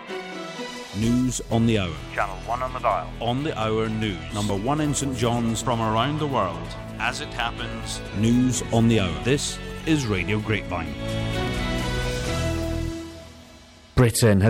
News on the hour. Channel 1 on the dial. On the hour news. Number 1 in St John's. From around the world, as it happens. News on the hour. This is Radio Grapevine. Britain has